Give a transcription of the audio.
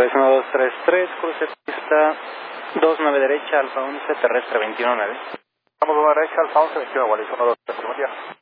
Suez 1233, cruce pista 29 derecha, Alfa 11, terrestre 219. Vamos a la derecha, Alfa 11, 21, Wallis 1233, buen día.